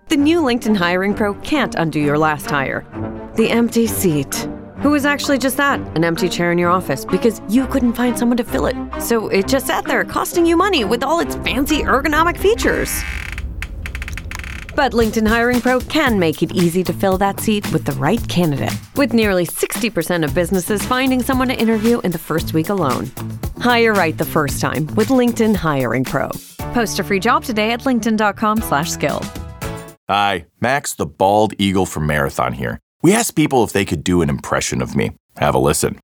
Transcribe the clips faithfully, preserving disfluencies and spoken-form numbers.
The new LinkedIn Hiring Pro can't undo your last hire. The empty seat. Who was actually just that, an empty chair in your office because you couldn't find someone to fill it. So it just sat there costing you money with all its fancy ergonomic features. But LinkedIn Hiring Pro can make it easy to fill that seat with the right candidate. With nearly sixty percent of businesses finding someone to interview in the first week alone. Hire right the first time with LinkedIn Hiring Pro. Post a free job today at linkedin.com slash skill. Hi, Max the Bald Eagle from Marathon here. We asked people if they could do an impression of me. Have a listen.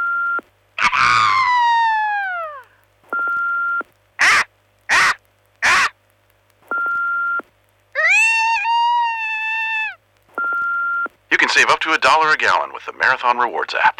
You can save up to a dollar a gallon with the Marathon Rewards app.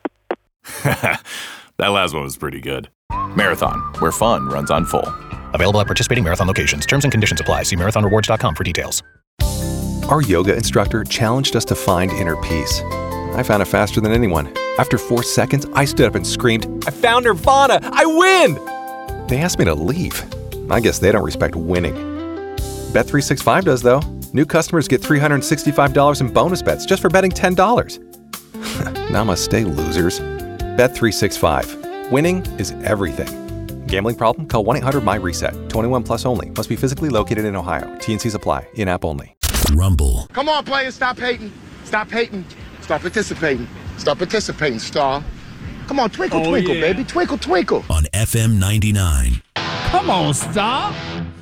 That last one was pretty good. Marathon, where fun runs on full. Available at participating Marathon locations. Terms and conditions apply. See marathon rewards dot com for details. Our yoga instructor challenged us to find inner peace. I found it faster than anyone. After four seconds, I stood up and screamed, "I found Nirvana! I win!" They asked me to leave. I guess they don't respect winning. Bet three sixty-five does, though. New customers get three hundred sixty-five dollars in bonus bets just for betting ten dollars. Namaste, losers. Bet three sixty-five. Winning is everything. Gambling problem? Call one eight hundred my reset. twenty-one plus only. Must be physically located in Ohio. T and Cs apply. In-app only. Rumble. Come on, players. Stop hating. Stop hating. Start participating. Start participating, Star. Come on, twinkle, oh, twinkle, yeah. baby. Twinkle, twinkle. On F M ninety-nine. Come on, Star.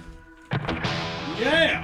Yeah.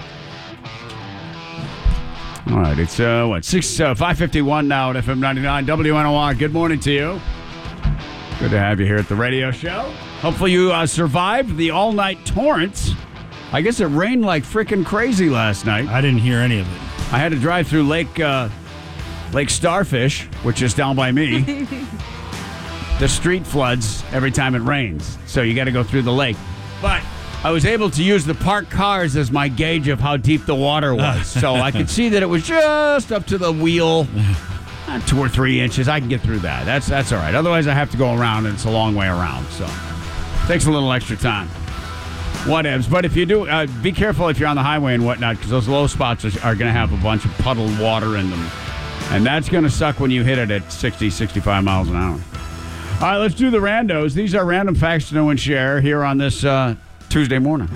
All right, it's uh, what six uh, five fifty one now at F M ninety-nine W N O R. Good morning to you. Good to have you here at the radio show. Hopefully you uh, survived the all night torrents. I guess it rained like freaking crazy last night. I didn't hear any of it. I had to drive through Lake uh, Lake Starfish, which is down by me. The street floods every time it rains, so you got to go through the lake. But I was able to use the parked cars as my gauge of how deep the water was. So I could see that it was just up to the wheel, uh, two or three inches. I can get through that. That's that's all right. Otherwise, I have to go around, and it's a long way around. So takes a little extra time. Whatevs. But if you do, uh, be careful if you're on the highway and whatnot, because those low spots are, are going to have a bunch of puddled water in them. And that's going to suck when you hit it at sixty, sixty-five miles an hour. All right, let's do the randos. These are random facts to know and share here on this uh, Tuesday morning.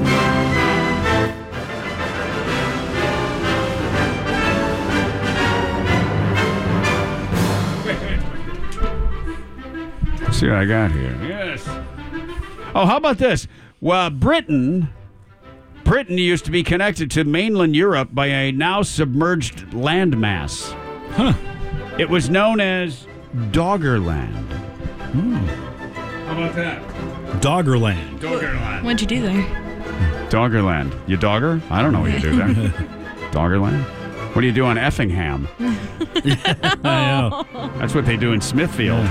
Let's see what I got here. Yes. Oh, how about this? Well, Britain, Britain used to be connected to mainland Europe by a now submerged landmass. Huh. It was known as Doggerland. Hmm. How about that? Doggerland. Doggerland. What'd you do there? Doggerland. You dogger? I don't know what you do there. Doggerland? What do you do on Effingham? I know. That's what they do in Smithfield.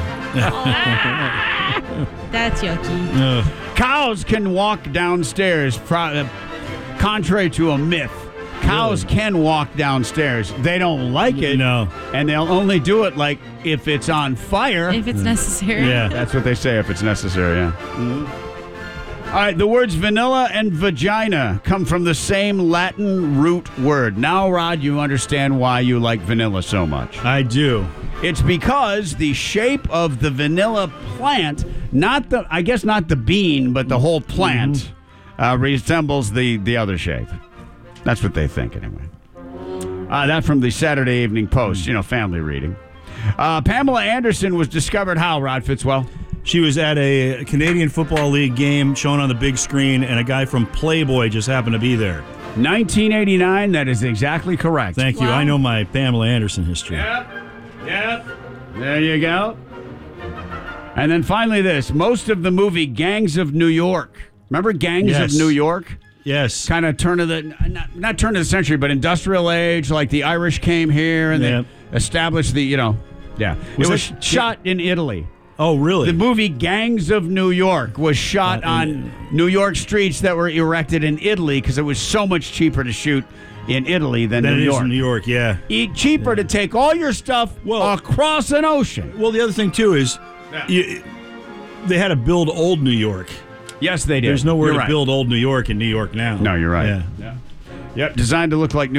That's yucky. Uh, Cows can walk downstairs, pro- uh, contrary to a myth. Cows Really? can walk downstairs. They don't like it. No. And they'll only do it, like, if it's on fire. If it's necessary. Yeah. That's what they say, if it's necessary, yeah. Mm-hmm. All right, the words vanilla and vagina come from the same Latin root word. Now, Rod, you understand why you like vanilla so much. I do. It's because the shape of the vanilla plant, not the, I guess not the bean, but the whole plant, mm-hmm. uh, resembles the, the other shape. That's what they think, anyway. Uh, that from the Saturday Evening Post, you know, family reading. Uh, Pamela Anderson was discovered how, Rod Fitzwell? She was at a Canadian Football League game shown on the big screen, and a guy from Playboy just happened to be there. nineteen eighty-nine, that is exactly correct. Thank you. Wow. I know my Pamela Anderson history. Yep, yep. There you go. And then finally this. Most of the movie Gangs of New York. Remember Gangs Yes. of New York? Yes. Kind of turn of the, not, not turn of the century, but industrial age, like the Irish came here and Yep. they established the, you know, yeah. Was it was that- shot in Italy. Oh, really? The movie Gangs of New York was shot Uh, on New York streets that were erected in Italy because it was so much cheaper to shoot in Italy than That New is York. in New York, yeah. Eat cheaper to take all your stuff Well- across an ocean. Well, the other thing, too, is Yeah. you, they had to build old New York. Yes, they did. There's nowhere You're to right. build old New York in New York now. No, you're right. Yeah. Yeah. Yep, designed to look like New